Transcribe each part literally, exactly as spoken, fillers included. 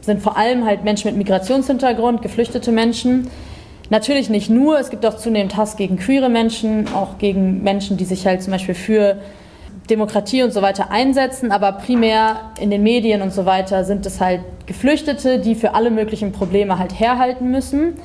sind vor allem halt Menschen mit Migrationshintergrund, geflüchtete Menschen. Natürlich nicht nur, es gibt auch zunehmend Hass gegen queere Menschen, auch gegen Menschen, die sich halt zum Beispiel für Demokratie und so weiter einsetzen, aber primär in den Medien und so weiter sind es halt Geflüchtete, die für alle möglichen Probleme halt herhalten müssen.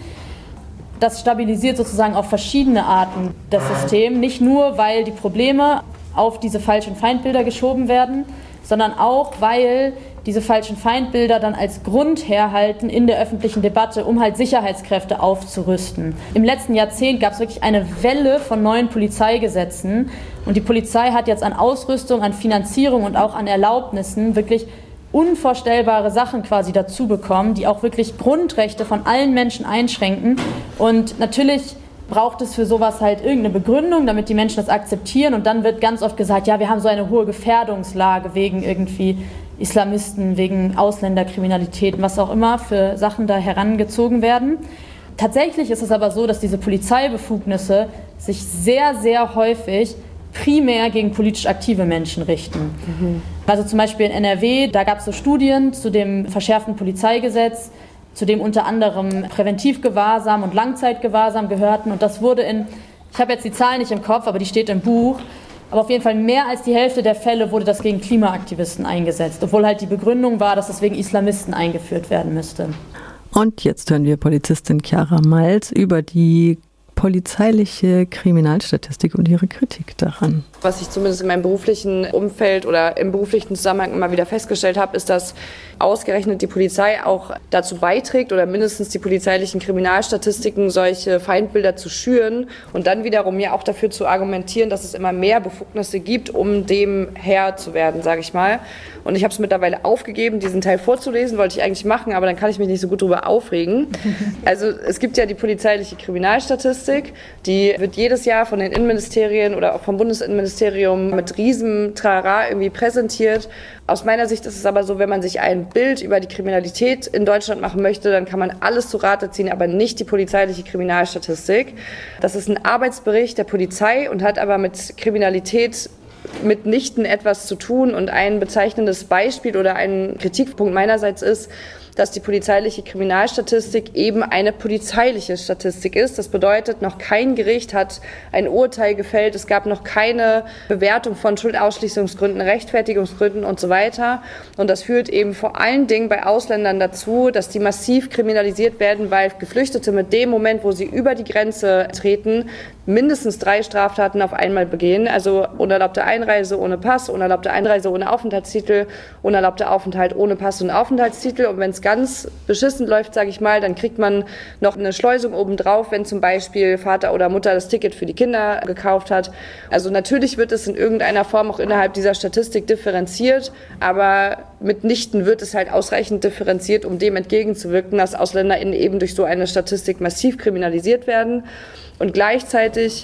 Das stabilisiert sozusagen auf verschiedene Arten das System, nicht nur, weil die Probleme auf diese falschen Feindbilder geschoben werden, sondern auch, weil diese falschen Feindbilder dann als Grund herhalten in der öffentlichen Debatte, um halt Sicherheitskräfte aufzurüsten. Im letzten Jahrzehnt gab es wirklich eine Welle von neuen Polizeigesetzen und die Polizei hat jetzt an Ausrüstung, an Finanzierung und auch an Erlaubnissen wirklich unvorstellbare Sachen quasi dazu bekommen, die auch wirklich Grundrechte von allen Menschen einschränken. Und natürlich braucht es für sowas halt irgendeine Begründung, damit die Menschen das akzeptieren. Und dann wird ganz oft gesagt, ja, wir haben so eine hohe Gefährdungslage wegen irgendwie Islamisten, wegen Ausländerkriminalität, was auch immer für Sachen da herangezogen werden. Tatsächlich ist es aber so, dass diese Polizeibefugnisse sich sehr, sehr häufig primär gegen politisch aktive Menschen richten. Mhm. Also zum Beispiel in N R W, da gab es so Studien zu dem verschärften Polizeigesetz, zu dem unter anderem Präventivgewahrsam und Langzeitgewahrsam gehörten. Und das wurde in, ich habe jetzt die Zahl nicht im Kopf, aber die steht im Buch, aber auf jeden Fall mehr als die Hälfte der Fälle wurde das gegen Klimaaktivisten eingesetzt, obwohl halt die Begründung war, dass das wegen Islamisten eingeführt werden müsste. Und jetzt hören wir Polizistin Chiara Malz über die polizeiliche Kriminalstatistik und ihre Kritik daran. Was ich zumindest in meinem beruflichen Umfeld oder im beruflichen Zusammenhang immer wieder festgestellt habe, ist, dass ausgerechnet die Polizei auch dazu beiträgt oder mindestens die polizeilichen Kriminalstatistiken solche Feindbilder zu schüren und dann wiederum ja auch dafür zu argumentieren, dass es immer mehr Befugnisse gibt, um dem Herr zu werden, sage ich mal. Und ich habe es mittlerweile aufgegeben, diesen Teil vorzulesen, wollte ich eigentlich machen, aber dann kann ich mich nicht so gut darüber aufregen. Also es gibt ja die polizeiliche Kriminalstatistik, die wird jedes Jahr von den Innenministerien oder auch vom Bundesinnenministerium mit riesen Trara irgendwie präsentiert. Aus meiner Sicht ist es aber so, wenn man sich ein Bild über die Kriminalität in Deutschland machen möchte, dann kann man alles zu Rate ziehen, aber nicht die polizeiliche Kriminalstatistik. Das ist ein Arbeitsbericht der Polizei und hat aber mit Kriminalität mitnichten etwas zu tun. Und ein bezeichnendes Beispiel oder ein Kritikpunkt meinerseits ist, dass die polizeiliche Kriminalstatistik eben eine polizeiliche Statistik ist. Das bedeutet, noch kein Gericht hat ein Urteil gefällt. Es gab noch keine Bewertung von Schuldausschließungsgründen, Rechtfertigungsgründen und so weiter. Und das führt eben vor allen Dingen bei Ausländern dazu, dass die massiv kriminalisiert werden, weil Geflüchtete mit dem Moment, wo sie über die Grenze treten, mindestens drei Straftaten auf einmal begehen. Also unerlaubte Einreise ohne Pass, unerlaubte Einreise ohne Aufenthaltstitel, unerlaubter Aufenthalt ohne Pass und Aufenthaltstitel. Und wenn es ganz beschissen läuft, sage ich mal, dann kriegt man noch eine Schleusung obendrauf, wenn zum Beispiel Vater oder Mutter das Ticket für die Kinder gekauft hat. Also natürlich wird es in irgendeiner Form auch innerhalb dieser Statistik differenziert, aber mitnichten wird es halt ausreichend differenziert, um dem entgegenzuwirken, dass AusländerInnen eben durch so eine Statistik massiv kriminalisiert werden. Und gleichzeitig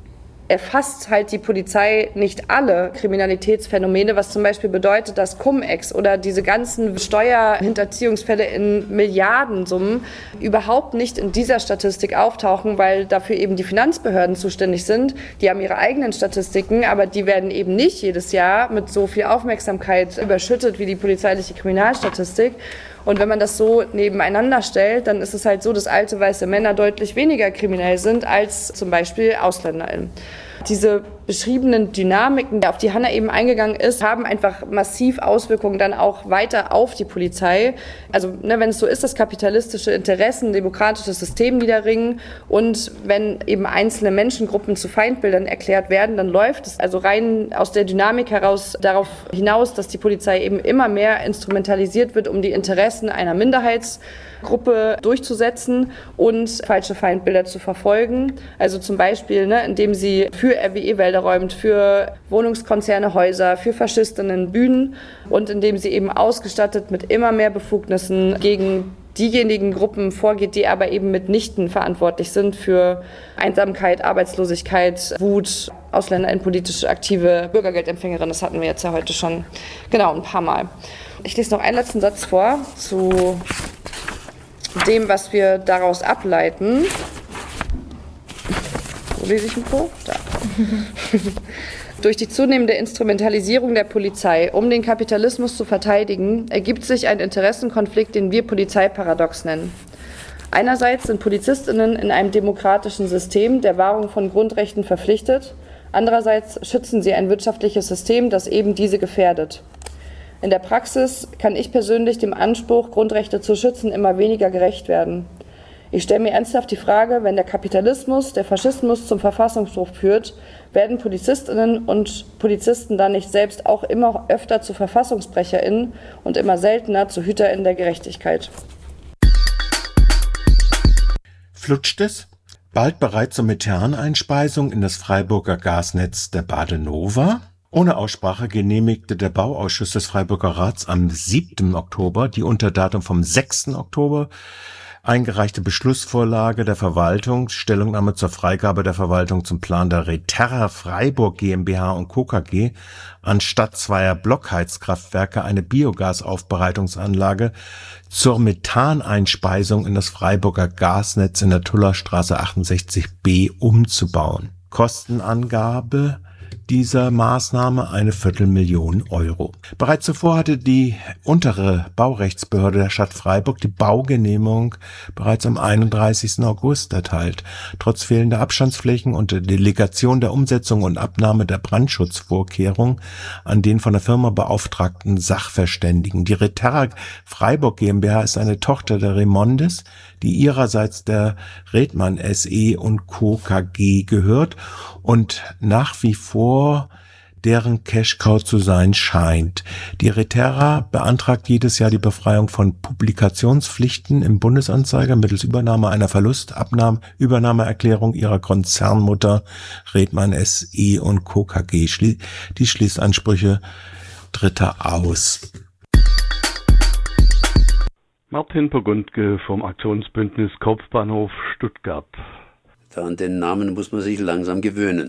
erfasst halt die Polizei nicht alle Kriminalitätsphänomene, was zum Beispiel bedeutet, dass Cum-Ex oder diese ganzen Steuerhinterziehungsfälle in Milliardensummen überhaupt nicht in dieser Statistik auftauchen, weil dafür eben die Finanzbehörden zuständig sind. Die haben ihre eigenen Statistiken, aber die werden eben nicht jedes Jahr mit so viel Aufmerksamkeit überschüttet wie die polizeiliche Kriminalstatistik. Und wenn man das so nebeneinander stellt, dann ist es halt so, dass alte weiße Männer deutlich weniger kriminell sind als zum Beispiel AusländerInnen. Diese beschriebenen Dynamiken, auf die Hanna eben eingegangen ist, haben einfach massiv Auswirkungen dann auch weiter auf die Polizei. Also ne, wenn es so ist, dass kapitalistische Interessen, demokratisches System niederringen und wenn eben einzelne Menschengruppen zu Feindbildern erklärt werden, dann läuft es also rein aus der Dynamik heraus darauf hinaus, dass die Polizei eben immer mehr instrumentalisiert wird, um die Interessen einer Minderheitsgruppe durchzusetzen und falsche Feindbilder zu verfolgen. Also zum Beispiel, ne, indem sie für R W E-Wälder räumt, für Wohnungskonzerne Häuser, für Faschistinnen Bühnen und indem sie eben ausgestattet mit immer mehr Befugnissen gegen diejenigen Gruppen vorgeht, die aber eben mitnichten verantwortlich sind für Einsamkeit, Arbeitslosigkeit, Wut, Ausländer in politische aktive Bürgergeldempfängerinnen. Das hatten wir jetzt ja heute schon genau ein paar Mal. Ich lese noch einen letzten Satz vor zu dem, was wir daraus ableiten. Wo lese ich ihn vor? Da. Durch die zunehmende Instrumentalisierung der Polizei, um den Kapitalismus zu verteidigen, ergibt sich ein Interessenkonflikt, den wir Polizeiparadox nennen. Einerseits sind PolizistInnen in einem demokratischen System der Wahrung von Grundrechten verpflichtet, andererseits schützen sie ein wirtschaftliches System, das eben diese gefährdet. In der Praxis kann ich persönlich dem Anspruch, Grundrechte zu schützen, immer weniger gerecht werden. Ich stelle mir ernsthaft die Frage, wenn der Kapitalismus, der Faschismus zum Verfassungsbruch führt, werden PolizistInnen und Polizisten dann nicht selbst auch immer öfter zu VerfassungsbrecherInnen und immer seltener zu HüterInnen der Gerechtigkeit? Flutscht es? Bald bereit zur Methaneinspeisung in das Freiburger Gasnetz der Badenova? Ohne Aussprache genehmigte der Bauausschuss des Freiburger Rats am siebten Oktober die unter Datum vom sechsten Oktober eingereichte Beschlussvorlage der Verwaltung, Stellungnahme zur Freigabe der Verwaltung zum Plan der Reterra Freiburg GmbH und Co. K G, anstatt zweier Blockheizkraftwerke eine Biogasaufbereitungsanlage zur Methaneinspeisung in das Freiburger Gasnetz in der Tullerstraße achtundsechzig b umzubauen. Kostenangabe dieser Maßnahme eine Viertelmillion Euro. Bereits zuvor hatte die untere Baurechtsbehörde der Stadt Freiburg die Baugenehmigung bereits am einunddreißigsten August erteilt. Trotz fehlender Abstandsflächen und der Delegation der Umsetzung und Abnahme der Brandschutzvorkehrungen an den von der Firma beauftragten Sachverständigen. Die Reterra Freiburg GmbH ist eine Tochter der Remondes, die ihrerseits der Redmann S E und Co. K G gehört und nach wie vor deren Cash-Cow zu sein scheint. Die Reterra beantragt jedes Jahr die Befreiung von Publikationspflichten im Bundesanzeiger mittels Übernahme einer Verlustabnahme, Übernahmeerklärung ihrer Konzernmutter Redmann S E und Co. K G. Die schließt Ansprüche Dritter aus. Martin Burgundke vom Aktionsbündnis Kopfbahnhof Stuttgart. An den Namen muss man sich langsam gewöhnen.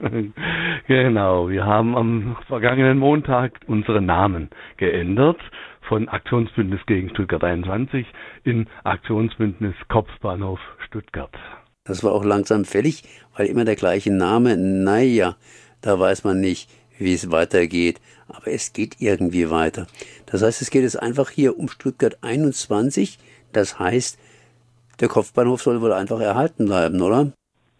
Genau, wir haben am vergangenen Montag unsere Namen geändert von Aktionsbündnis gegen Stuttgart einundzwanzig in Aktionsbündnis Kopfbahnhof Stuttgart. Das war auch langsam fällig, weil immer der gleiche Name, naja, da weiß man nicht, wie es weitergeht. Aber es geht irgendwie weiter. Das heißt, es geht jetzt einfach hier um Stuttgart einundzwanzig. Das heißt, der Kopfbahnhof soll wohl einfach erhalten bleiben, oder?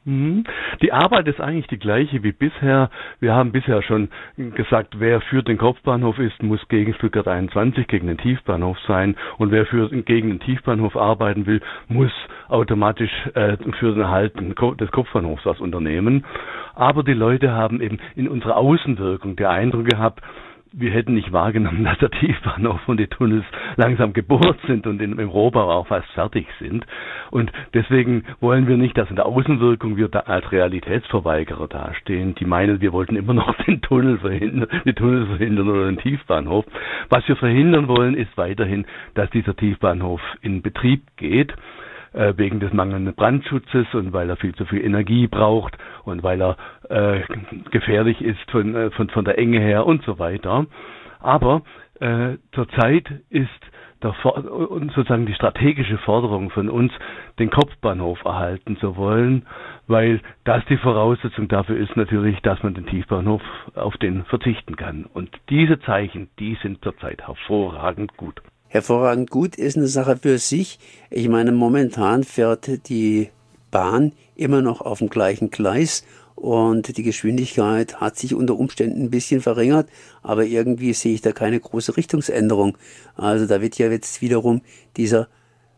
Die Arbeit ist eigentlich die gleiche wie bisher. Wir haben bisher schon gesagt, wer für den Kopfbahnhof ist, muss gegen Stuttgart einundzwanzig, gegen den Tiefbahnhof sein. Und wer für, gegen den Tiefbahnhof arbeiten will, muss automatisch äh, für den Erhalt des Kopfbahnhofs was unternehmen. Aber die Leute haben eben in unserer Außenwirkung den Eindruck gehabt, wir hätten nicht wahrgenommen, dass der Tiefbahnhof und die Tunnels langsam gebohrt sind und in, im Rohbau auch fast fertig sind. Und deswegen wollen wir nicht, dass in der Außenwirkung wir da als Realitätsverweigerer dastehen. Die meinen, wir wollten immer noch den Tunnel verhindern, die Tunnel verhindern oder den Tiefbahnhof. Was wir verhindern wollen, ist weiterhin, dass dieser Tiefbahnhof in Betrieb geht, wegen des mangelnden Brandschutzes und weil er viel zu viel Energie braucht und weil er äh, gefährlich ist von, äh, von, von der Enge her und so weiter. Aber äh, zurzeit ist der, sozusagen die strategische Forderung von uns, den Kopfbahnhof erhalten zu wollen, weil das die Voraussetzung dafür ist natürlich, dass man den Tiefbahnhof auf den verzichten kann. Und diese Zeichen, die sind zurzeit hervorragend gut. Hervorragend gut ist eine Sache für sich. Ich meine, momentan fährt die Bahn immer noch auf dem gleichen Gleis und die Geschwindigkeit hat sich unter Umständen ein bisschen verringert, aber irgendwie sehe ich da keine große Richtungsänderung. Also da wird ja jetzt wiederum dieser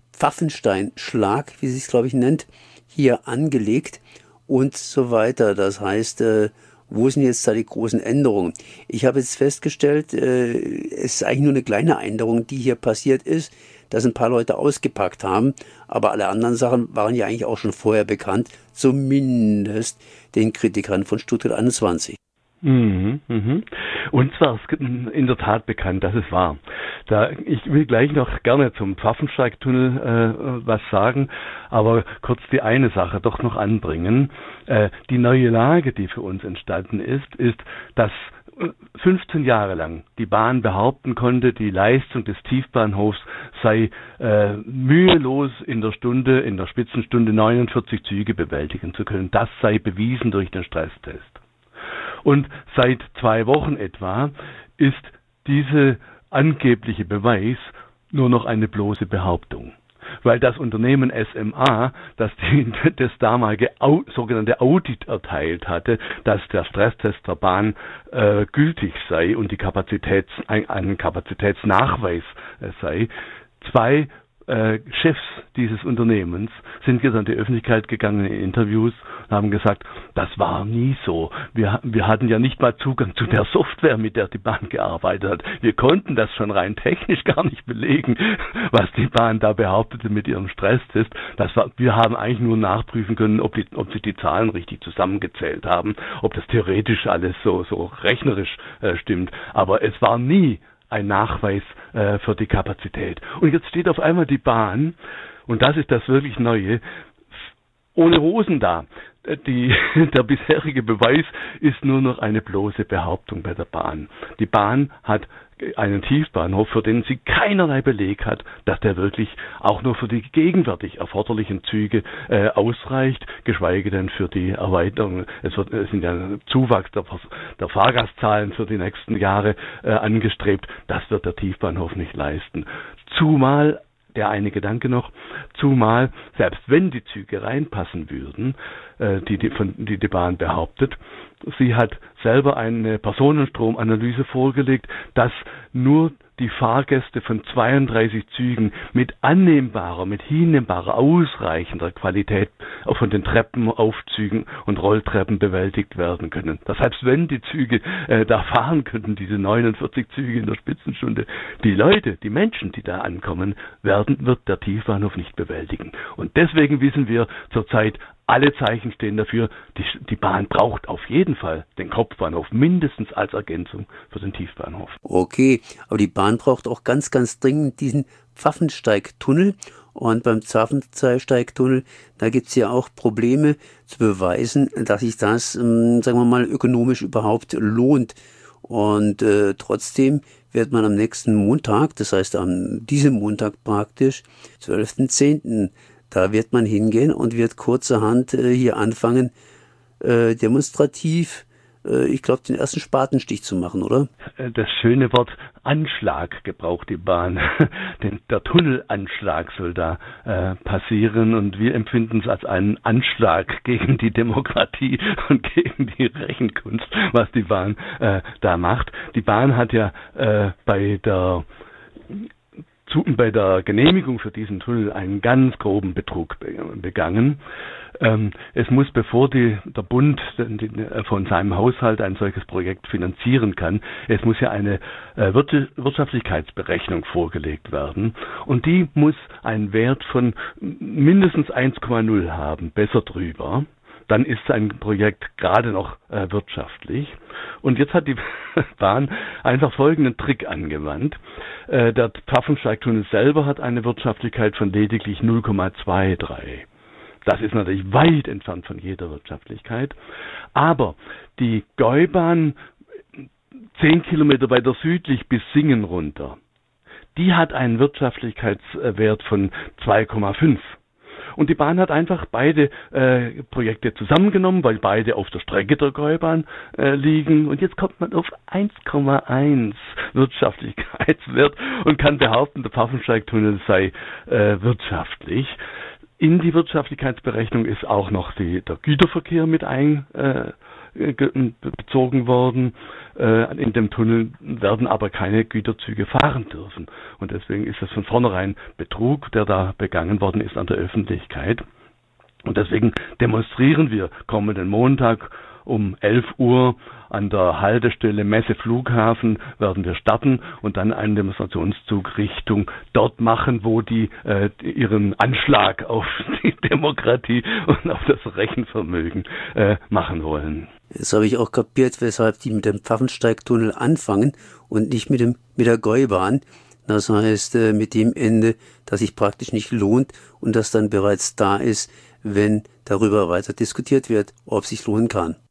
Pfaffensteinschlag, wie sie es glaube ich nennt, hier angelegt und so weiter. Das heißt, äh, wo sind jetzt da die großen Änderungen? Ich habe jetzt festgestellt, äh, es ist eigentlich nur eine kleine Änderung, die hier passiert ist, dass ein paar Leute ausgepackt haben, aber alle anderen Sachen waren ja eigentlich auch schon vorher bekannt, zumindest den Kritikern von Stuttgart einundzwanzig. Mhm, mhm. Uns war es in der Tat bekannt, dass es war. Da, ich will gleich noch gerne zum Pfaffensteigtunnel äh, was sagen, aber kurz die eine Sache doch noch anbringen. Äh, die neue Lage, die für uns entstanden ist, ist, dass fünfzehn Jahre lang die Bahn behaupten konnte, die Leistung des Tiefbahnhofs sei äh, mühelos in der Stunde, in der Spitzenstunde neunundvierzig Züge bewältigen zu können. Das sei bewiesen durch den Stresstest. Und seit zwei Wochen etwa ist diese angebliche Beweis nur noch eine bloße Behauptung. Weil das Unternehmen S M A, das die, das damalige Au, sogenannte Audit erteilt hatte, dass der Stresstest der Bahn äh, gültig sei und die Kapazitäts, ein, ein Kapazitätsnachweis äh, sei, zwei äh, Chefs dieses Unternehmens sind jetzt an die Öffentlichkeit gegangen in Interviews und haben gesagt, das war nie so. Wir, wir hatten ja nicht mal Zugang zu der Software, mit der die Bahn gearbeitet hat. Wir konnten das schon rein technisch gar nicht belegen, was die Bahn da behauptete mit ihrem Stresstest. Das war, wir haben eigentlich nur nachprüfen können, ob, die, ob sie die Zahlen richtig zusammengezählt haben, ob das theoretisch alles so, so rechnerisch äh, stimmt. Aber es war nie ein Nachweis äh, für die Kapazität. Und jetzt steht auf einmal die Bahn, und das ist das wirklich Neue, ohne Hosen da. Die, der bisherige Beweis ist nur noch eine bloße Behauptung bei der Bahn. Die Bahn hat einen Tiefbahnhof, für den sie keinerlei Beleg hat, dass der wirklich auch nur für die gegenwärtig erforderlichen Züge äh, ausreicht, geschweige denn für die Erweiterung. Es, wird, es sind ja Zuwachs der, der Fahrgastzahlen für die nächsten Jahre äh, angestrebt. Das wird der Tiefbahnhof nicht leisten. Zumal der eine Gedanke noch, zumal, selbst wenn die Züge reinpassen würden, äh, die, die, von, die die Bahn behauptet, sie hat selber eine Personenstromanalyse vorgelegt, dass nur die Fahrgäste von zweiunddreißig Zügen mit annehmbarer, mit hinnehmbarer, ausreichender Qualität auch von den Treppen, Aufzügen und Rolltreppen bewältigt werden können. Das heißt, wenn die Züge äh, da fahren könnten, diese neunundvierzig Züge in der Spitzenstunde, die Leute, die Menschen, die da ankommen, werden, wird der Tiefbahnhof nicht bewältigen. Und deswegen wissen wir zurzeit, alle Zeichen stehen dafür, die, die Bahn braucht auf jeden Fall den Kopfbahnhof, mindestens als Ergänzung für den Tiefbahnhof. Okay, aber die Bahn braucht auch ganz, ganz dringend diesen Pfaffensteigtunnel. Und beim Pfaffensteigtunnel, da gibt es ja auch Probleme zu beweisen, dass sich das, ähm, sagen wir mal, ökonomisch überhaupt lohnt. Und äh, trotzdem wird man am nächsten Montag, das heißt am diesem Montag praktisch, zwölften zehnten, da wird man hingehen und wird kurzerhand äh, hier anfangen, äh, demonstrativ, äh, ich glaube, den ersten Spatenstich zu machen, oder? Das schöne Wort Anschlag gebraucht die Bahn. Denn der Tunnelanschlag soll da äh, passieren und wir empfinden es als einen Anschlag gegen die Demokratie und gegen die Rechenkunst, was die Bahn äh, da macht. Die Bahn hat ja äh, bei der Zu, bei der Genehmigung für diesen Tunnel einen ganz groben Betrug begangen. Ähm, es muss, bevor die, der Bund die, die, von seinem Haushalt ein solches Projekt finanzieren kann, es muss ja eine äh, Wirtschaftlichkeitsberechnung vorgelegt werden und die muss einen Wert von mindestens eins Komma null haben, besser drüber. Dann ist ein Projekt gerade noch äh, wirtschaftlich. Und jetzt hat die Bahn einfach folgenden Trick angewandt. Äh, der Pfaffensteigtunnel selber hat eine Wirtschaftlichkeit von lediglich null Komma zweiunddreißig. Das ist natürlich weit entfernt von jeder Wirtschaftlichkeit. Aber die Gäubahn, zehn Kilometer weiter südlich bis Singen runter, die hat einen Wirtschaftlichkeitswert von zwei Komma fünf. Und die Bahn hat einfach beide äh, Projekte zusammengenommen, weil beide auf der Strecke der Gäubahn äh, liegen. Und jetzt kommt man auf eins Komma eins Wirtschaftlichkeitswert und kann behaupten, der Pfaffensteigtunnel sei äh, wirtschaftlich. In die Wirtschaftlichkeitsberechnung ist auch noch die, der Güterverkehr mit ein äh, bezogen worden. Äh, in dem Tunnel werden aber keine Güterzüge fahren dürfen. Und deswegen ist das von vornherein Betrug, der da begangen worden ist an der Öffentlichkeit. Und deswegen demonstrieren wir kommenden Montag um elf Uhr an der Haltestelle Messe Flughafen werden wir starten und dann einen Demonstrationszug Richtung dort machen, wo die äh, ihren Anschlag auf die Demokratie und auf das Rechenvermögen äh, machen wollen. Jetzt habe ich auch kapiert, weshalb die mit dem Pfaffensteigtunnel anfangen und nicht mit dem mit der Gäubahn. Das heißt, äh, mit dem Ende, das sich praktisch nicht lohnt und das dann bereits da ist, wenn darüber weiter diskutiert wird, ob es sich lohnen kann.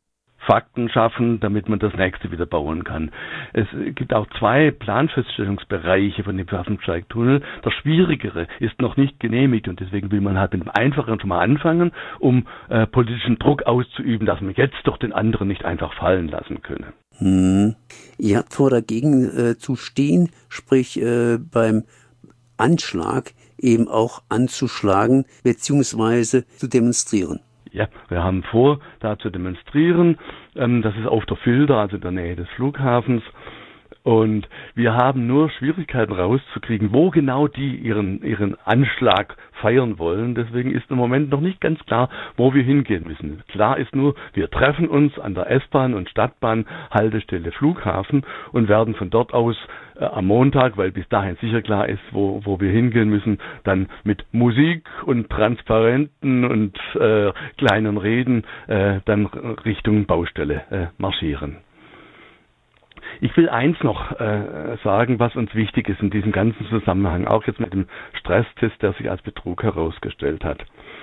Fakten schaffen, damit man das nächste wieder bauen kann. Es gibt auch zwei Planfeststellungsbereiche von dem Pfaffensteigtunnel. Der schwierigere ist noch nicht genehmigt und deswegen will man halt mit dem einfacheren schon mal anfangen, um äh, politischen Druck auszuüben, dass man jetzt doch den anderen nicht einfach fallen lassen könne. Hm. Ihr habt vor, dagegen äh, zu stehen, sprich äh, beim Anschlag eben auch anzuschlagen bzw. zu demonstrieren. Ja, wir haben vor, da zu demonstrieren. Ähm, das ist auf der Filder, also in der Nähe des Flughafens. Und wir haben nur Schwierigkeiten rauszukriegen, wo genau die ihren, ihren Anschlag feiern wollen. Deswegen ist im Moment noch nicht ganz klar, wo wir hingehen müssen. Klar ist nur, wir treffen uns an der S-Bahn und Stadtbahn Haltestelle Flughafen und werden von dort aus äh, am Montag, weil bis dahin sicher klar ist, wo, wo wir hingehen müssen, dann mit Musik und Transparenten und äh, kleinen Reden äh, dann Richtung Baustelle äh, marschieren. Ich will eins noch äh, sagen, was uns wichtig ist in diesem ganzen Zusammenhang, auch jetzt mit dem Stresstest, der sich als Betrug herausgestellt hat.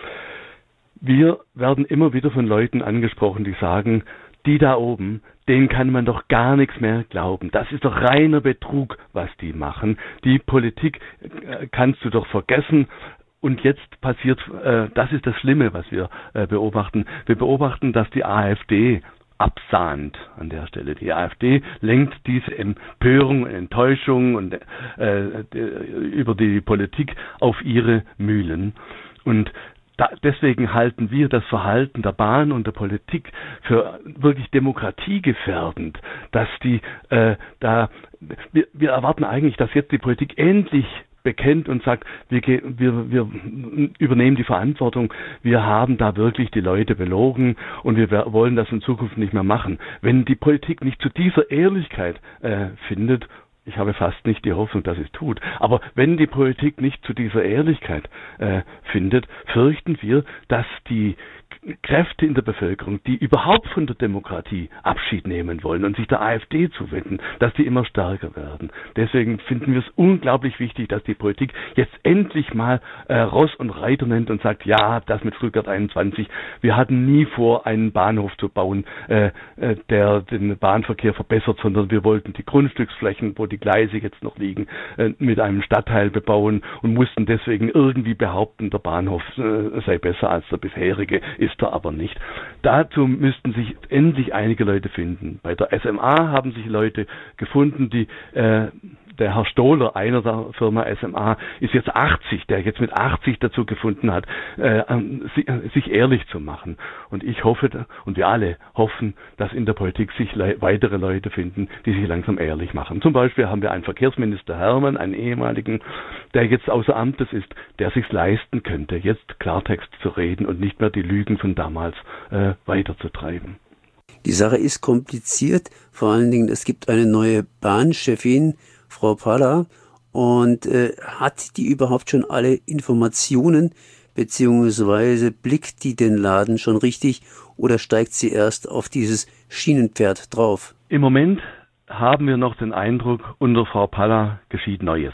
Wir werden immer wieder von Leuten angesprochen, die sagen, die da oben, denen kann man doch gar nichts mehr glauben. Das ist doch reiner Betrug, was die machen. Die Politik äh, kannst du doch vergessen. Und jetzt passiert, äh, das ist das Schlimme, was wir äh, beobachten. Wir beobachten, dass die AfD absahnt an der Stelle. Die AfD lenkt diese Empörung und Enttäuschung und, äh, über die Politik auf ihre Mühlen. Und da, deswegen halten wir das Verhalten der Bahn und der Politik für wirklich demokratiegefährdend, dass die äh, da wir, wir erwarten eigentlich, dass jetzt die Politik endlich bekennt und sagt, wir, wir, wir übernehmen die Verantwortung, wir haben da wirklich die Leute belogen und wir wollen das in Zukunft nicht mehr machen. Wenn die Politik nicht zu dieser Ehrlichkeit äh, findet, ich habe fast nicht die Hoffnung, dass es tut, aber wenn die Politik nicht zu dieser Ehrlichkeit äh, findet, fürchten wir, dass die Kräfte in der Bevölkerung, die überhaupt von der Demokratie Abschied nehmen wollen und sich der AfD zuwenden, dass die immer stärker werden. Deswegen finden wir es unglaublich wichtig, dass die Politik jetzt endlich mal äh, Ross und Reiter nennt und sagt, ja, das mit Stuttgart einundzwanzig, wir hatten nie vor, einen Bahnhof zu bauen, äh, äh, der den Bahnverkehr verbessert, sondern wir wollten die Grundstücksflächen, wo die Gleise jetzt noch liegen, äh, mit einem Stadtteil bebauen und mussten deswegen irgendwie behaupten, der Bahnhof äh, sei besser als der bisherige, ist er aber nicht. Dazu müssten sich endlich einige Leute finden. Bei der S M A haben sich Leute gefunden, die äh, der Herr Stohler, einer der Firma S M A, ist jetzt achtzig, der jetzt mit achtzig dazu gefunden hat, äh, sich ehrlich zu machen. Und ich hoffe, und wir alle hoffen, dass in der Politik sich le- weitere Leute finden, die sich langsam ehrlich machen. Zum Beispiel haben wir einen Verkehrsminister Hermann, einen ehemaligen, der jetzt außer Amtes ist, der sich's leisten könnte, jetzt Klartext zu reden und nicht mehr die Lügen von damals äh, weiterzutreiben. Die Sache ist kompliziert, vor allen Dingen, es gibt eine neue Bahnchefin, Frau Palla, und äh, hat die überhaupt schon alle Informationen, beziehungsweise blickt die den Laden schon richtig oder steigt sie erst auf dieses Schienenpferd drauf? Im Moment haben wir noch den Eindruck, unter Frau Palla geschieht Neues.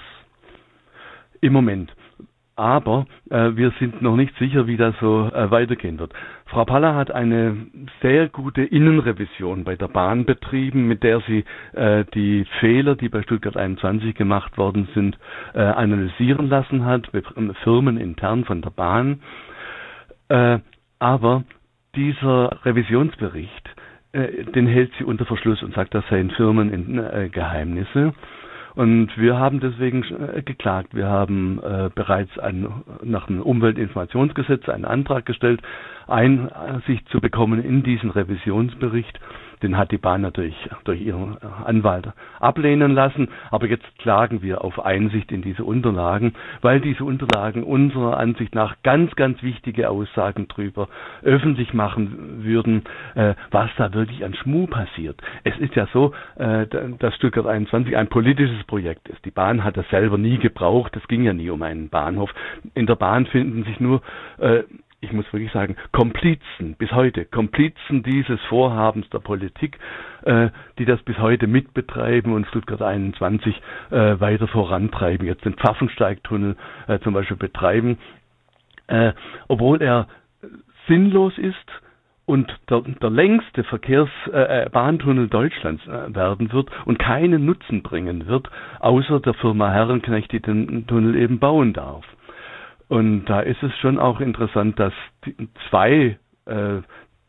Im Moment. Aber äh, wir sind noch nicht sicher, wie das so äh, weitergehen wird. Frau Palla hat eine sehr gute Innenrevision bei der Bahn betrieben, mit der sie äh, die Fehler, die bei Stuttgart einundzwanzig gemacht worden sind, äh, analysieren lassen hat, Firmen intern von der Bahn. Äh, aber dieser Revisionsbericht, äh, den hält sie unter Verschluss und sagt, das seien Firmengeheimnisse. Äh, Und wir haben deswegen äh, geklagt. Wir haben äh, bereits ein, nach dem Umweltinformationsgesetz einen Antrag gestellt, Einsicht zu bekommen in diesen Revisionsbericht. Den hat die Bahn natürlich durch ihren Anwalt ablehnen lassen. Aber jetzt klagen wir auf Einsicht in diese Unterlagen, weil diese Unterlagen unserer Ansicht nach ganz, ganz wichtige Aussagen drüber öffentlich machen würden, äh, was da wirklich an Schmuh passiert. Es ist ja so, äh, dass Stuttgart einundzwanzig ein politisches Projekt ist. Die Bahn hat das selber nie gebraucht. Es ging ja nie um einen Bahnhof. In der Bahn finden sich nur äh, ich muss wirklich sagen, Komplizen, bis heute, Komplizen dieses Vorhabens der Politik, äh, die das bis heute mitbetreiben und Stuttgart einundzwanzig äh, weiter vorantreiben, jetzt den Pfaffensteigtunnel äh, zum Beispiel betreiben, äh, obwohl er sinnlos ist und der, der längste Verkehrs äh, Bahntunnel Deutschlands äh, werden wird und keinen Nutzen bringen wird, außer der Firma Herrenknecht, die den Tunnel eben bauen darf. Und da ist es schon auch interessant, dass die zwei äh,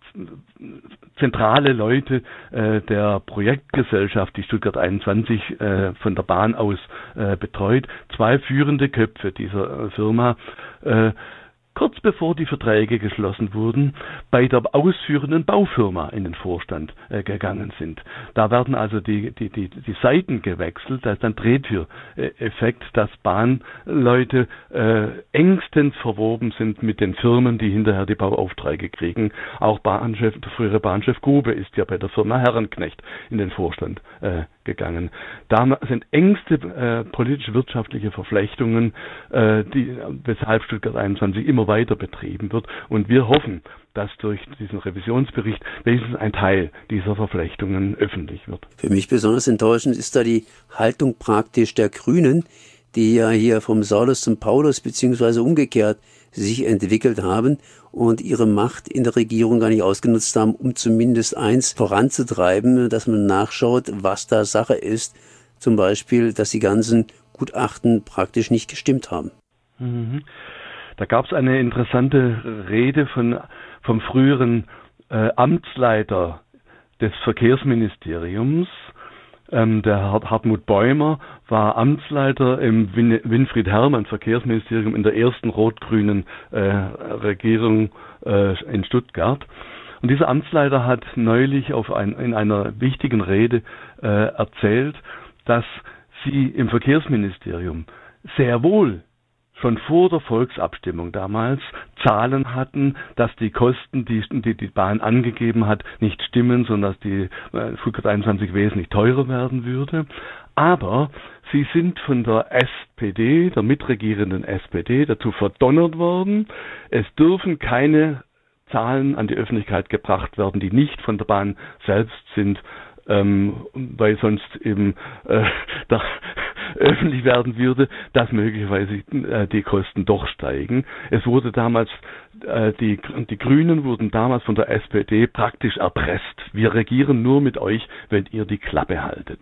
zentrale Leute äh, der Projektgesellschaft, die Stuttgart einundzwanzig äh, von der Bahn aus äh, betreut, zwei führende Köpfe dieser äh, Firma, äh, kurz bevor die Verträge geschlossen wurden, bei der ausführenden Baufirma in den Vorstand äh, gegangen sind. Da werden also die, die, die, die Seiten gewechselt, da ist ein Drehtüreffekt, dass Bahnleute äh, engstens verwoben sind mit den Firmen, die hinterher die Bauaufträge kriegen. Auch Bahnchef, der frühere Bahnchef Grube ist ja bei der Firma Herrenknecht in den Vorstand äh, gegangen. Da sind engste äh, politisch-wirtschaftliche Verflechtungen, äh, die, weshalb Stuttgart einundzwanzig immer weiter betrieben wird. Und wir hoffen, dass durch diesen Revisionsbericht wenigstens ein Teil dieser Verflechtungen öffentlich wird. Für mich besonders enttäuschend ist da die Haltung praktisch der Grünen, die ja hier vom Saulus zum Paulus beziehungsweise umgekehrt sich entwickelt haben und ihre Macht in der Regierung gar nicht ausgenutzt haben, um zumindest eins voranzutreiben, dass man nachschaut, was da Sache ist. Zum Beispiel, dass die ganzen Gutachten praktisch nicht gestimmt haben. Mhm. Da gab es eine interessante Rede von, vom früheren äh, Amtsleiter des Verkehrsministeriums. Ähm, der Hartmut Bäumer war Amtsleiter im Win- Winfried Herrmann Verkehrsministerium in der ersten rot-grünen äh, Regierung äh, in Stuttgart. Und dieser Amtsleiter hat neulich auf ein, in einer wichtigen Rede äh, erzählt, dass sie im Verkehrsministerium sehr wohl schon vor der Volksabstimmung damals Zahlen hatten, dass die Kosten, die die, die Bahn angegeben hat, nicht stimmen, sondern dass die äh, Stuttgart einundzwanzig wesentlich teurer werden würde. Aber sie sind von der S P D, der mitregierenden S P D, dazu verdonnert worden, es dürfen keine Zahlen an die Öffentlichkeit gebracht werden, die nicht von der Bahn selbst sind, ähm, weil sonst eben äh, da öffentlich werden würde, dass möglicherweise äh, die Kosten doch steigen. Es wurde damals, äh, die, die Grünen wurden damals von der S P D praktisch erpresst. Wir regieren nur mit euch, wenn ihr die Klappe haltet.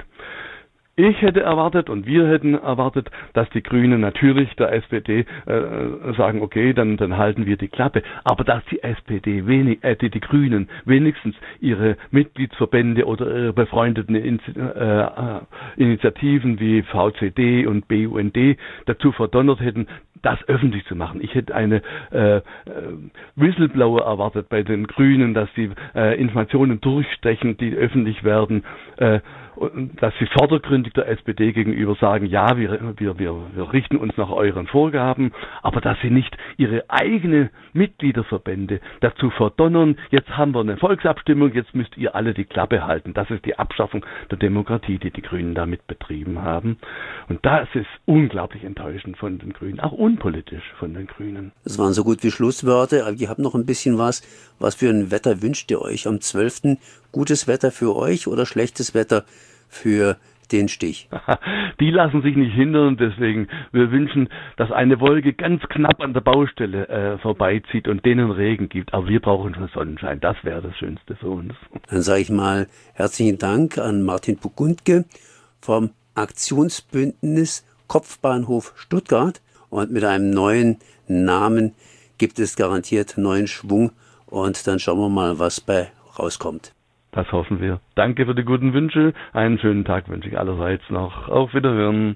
Ich hätte erwartet und wir hätten erwartet, dass die Grünen natürlich der S P D äh, sagen, okay, dann, dann halten wir die Klappe. Aber dass die S P D, wenig, äh, die, die Grünen wenigstens ihre Mitgliedsverbände oder ihre befreundeten In- äh, Initiativen wie V C D und B U N D dazu verdonnert hätten, das öffentlich zu machen. Ich hätte eine äh, Whistleblower erwartet bei den Grünen, dass sie äh, Informationen durchstechen, die öffentlich werden, äh, dass sie vordergründig der S P D gegenüber sagen, ja, wir, wir, wir, wir richten uns nach euren Vorgaben, aber dass sie nicht ihre eigene Mitgliederverbände dazu verdonnern, jetzt haben wir eine Volksabstimmung, jetzt müsst ihr alle die Klappe halten. Das ist die Abschaffung der Demokratie, die die Grünen damit betrieben haben. Und das ist unglaublich enttäuschend von den Grünen, auch unpolitisch von den Grünen. Das waren so gut wie Schlussworte, aber ihr habt noch ein bisschen was. Was für ein Wetter wünscht ihr euch am zwölften? Gutes Wetter für euch oder schlechtes Wetter für den Stich? Die lassen sich nicht hindern, deswegen wir wünschen, dass eine Wolke ganz knapp an der Baustelle äh, vorbeizieht und denen Regen gibt. Aber wir brauchen schon Sonnenschein, das wäre das Schönste für uns. Dann sage ich mal herzlichen Dank an Martin Burgundke vom Aktionsbündnis Kopfbahnhof Stuttgart. Und mit einem neuen Namen gibt es garantiert neuen Schwung. Und dann schauen wir mal, was bei rauskommt. Das hoffen wir. Danke für die guten Wünsche. Einen schönen Tag wünsche ich allerseits noch. Auf Wiederhören.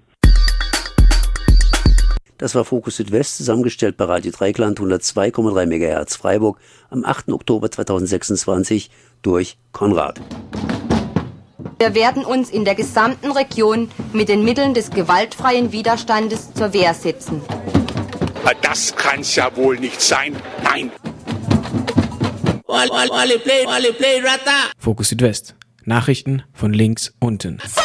Das war Fokus Südwest, zusammengestellt bei Radio Dreikland hundertzwei Komma drei Megahertz Freiburg am achten Oktober zweitausendsechsundzwanzig durch Konrad. Wir werden uns in der gesamten Region mit den Mitteln des gewaltfreien Widerstandes zur Wehr setzen. Das kann's ja wohl nicht sein. Nein. Fokus Südwest. Nachrichten von links unten.